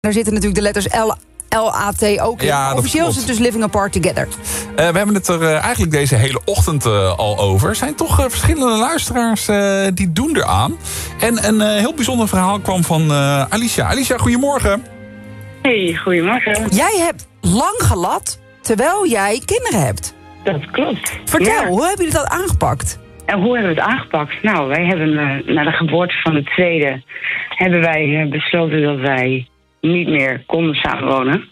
Daar zitten natuurlijk de letters L-A-T ook in. Ja, officieel is het dus Living Apart Together. We hebben het er eigenlijk deze hele ochtend al over. Er zijn toch verschillende luisteraars die doen eraan. En een heel bijzonder verhaal kwam van Alicia. Alicia, goedemorgen. Hey, goedemorgen. Jij hebt lang gelat terwijl jij kinderen hebt. Dat klopt. Vertel, Ja. hoe hebben jullie dat aangepakt? En hoe hebben we het aangepakt? Nou, wij hebben na de geboorte van de tweede... hebben wij besloten dat wij niet meer konden samenwonen.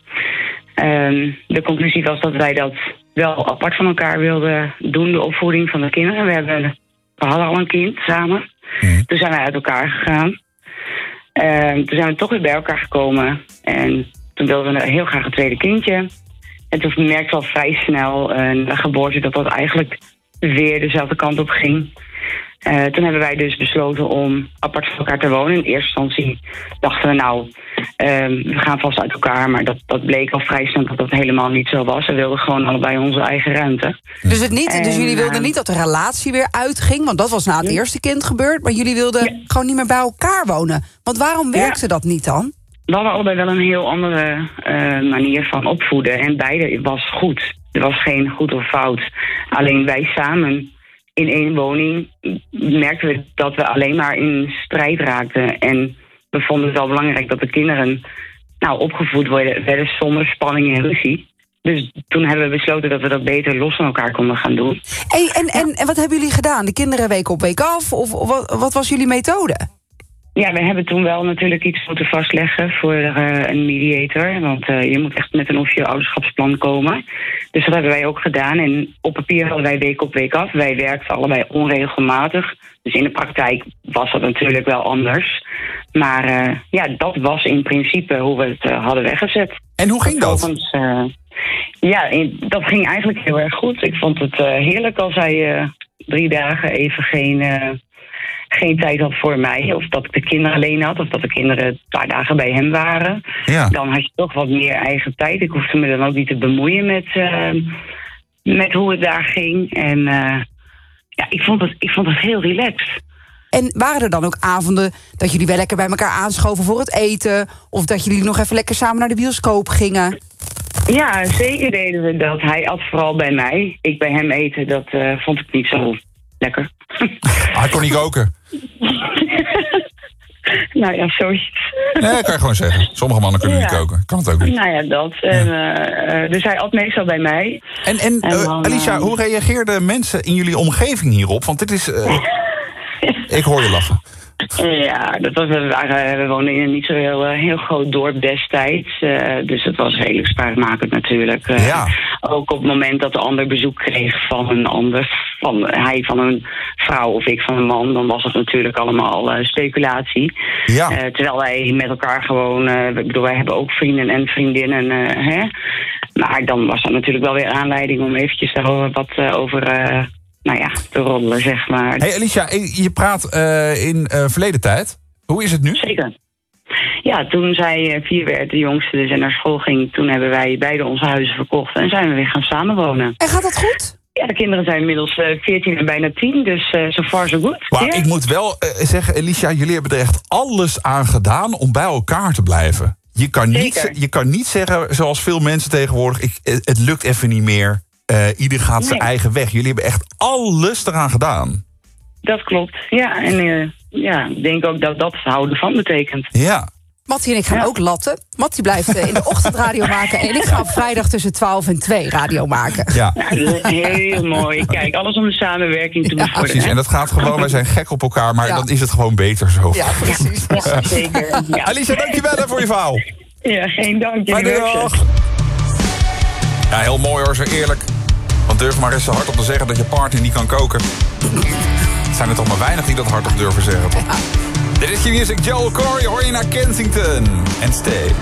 De conclusie was dat wij dat wel apart van elkaar wilden doen, de opvoeding van de kinderen. We hadden al een kind samen. Toen zijn wij uit elkaar gegaan. Toen zijn we toch weer bij elkaar gekomen. En toen wilden we heel graag een tweede kindje. En toen merkte we al vrij snel na de geboorte dat eigenlijk weer dezelfde kant op ging. Toen hebben wij dus besloten om apart van elkaar te wonen. In eerste instantie dachten we we gaan vast uit elkaar. Maar dat bleek al vrij snel dat dat helemaal niet zo was. We wilden gewoon allebei onze eigen ruimte. Dus jullie wilden niet dat de relatie weer uitging? Want dat was na het eerste kind gebeurd. Maar jullie wilden gewoon niet meer bij elkaar wonen. Want waarom werkte dat niet dan? We hadden allebei wel een heel andere manier van opvoeden. En beide was goed. Er was geen goed of fout. Alleen wij samen in één woning merkten we dat we alleen maar in strijd raakten. En we vonden het wel belangrijk dat de kinderen opgevoed werden zonder spanning en ruzie. Dus toen hebben we besloten dat we dat beter los van elkaar konden gaan doen. En wat hebben jullie gedaan? De kinderen week op week af? Of wat was jullie methode? Ja, we hebben toen wel natuurlijk iets moeten vastleggen voor een mediator. Want je moet echt met een officieel ouderschapsplan komen. Dus dat hebben wij ook gedaan. En op papier hadden wij week op week af. Wij werkten allebei onregelmatig. Dus in de praktijk was dat natuurlijk wel anders. Maar dat was in principe hoe we het hadden weggezet. En hoe ging dat? Dat ging eigenlijk heel erg goed. Ik vond het heerlijk als hij 3 dagen even geen tijd had voor mij. Of dat ik de kinderen alleen had. Of dat de kinderen een paar dagen bij hem waren. Ja. Dan had je toch wat meer eigen tijd. Ik hoefde me dan ook niet te bemoeien met hoe het daar ging. En ik vond het heel relaxed. En waren er dan ook avonden dat jullie wel lekker bij elkaar aanschoven voor het eten? Of dat jullie nog even lekker samen naar de bioscoop gingen? Ja, zeker deden we dat. Hij at vooral bij mij. Ik bij hem eten, dat vond ik niet zo lekker. Hij kon niet koken. Nou ja, zoiets. Nee, dat kan je gewoon zeggen. Sommige mannen kunnen niet koken. Kan het ook niet. Nou ja, dat. Dus hij at meestal bij mij. En dan, Alicia, hoe reageerden mensen in jullie omgeving hierop? Want dit is... Ik hoor je lachen. Ja, we woonden in een niet zo heel groot dorp destijds. Dus het was redelijk spraakmakend natuurlijk. Ook op het moment dat de ander bezoek kreeg van een ander, hij van een vrouw of ik van een man, dan was het natuurlijk allemaal speculatie. Ja. Terwijl wij met elkaar gewoon, wij hebben ook vrienden en vriendinnen. Maar dan was dat natuurlijk wel weer aanleiding om eventjes daar wat over... te roddelen, zeg maar. Hey Alicia, je praat in verleden tijd. Hoe is het nu? Zeker. Ja, toen zij 4 werd, de jongste dus en naar school ging... toen hebben wij beide onze huizen verkocht en zijn we weer gaan samenwonen. En gaat dat goed? Ja, de kinderen zijn inmiddels 14 en bijna 10, dus so far so good. Maar ik moet wel zeggen, Alicia, jullie hebben er echt alles aan gedaan om bij elkaar te blijven. Je kan niet zeggen, zoals veel mensen tegenwoordig... het lukt even niet meer... ieder gaat zijn eigen weg. Jullie hebben echt alles eraan gedaan. Dat klopt, ja. En ik denk ook dat dat houden van betekent. Ja. Mattie en ik gaan ook latten. Mattie blijft in de ochtend radio maken... en ik ga op vrijdag tussen 12 en 2 radio maken. Ja. Heel mooi. Kijk, alles om de samenwerking te bevorderen. Precies, en dat gaat gewoon, wij zijn gek op elkaar... maar dan is het gewoon beter zo. Ja, precies. Ja, zeker. Ja. Alicia, dankjewel voor je verhaal. Ja, geen dank. Dag. Ja, heel mooi hoor, zo eerlijk. Want durf maar eens zo hardop te zeggen dat je partner niet kan koken. Zijn er toch maar weinig die dat hardop durven zeggen, toch? Dit is Q-Music, Joel Corey, hoor je naar Kensington. En Stay.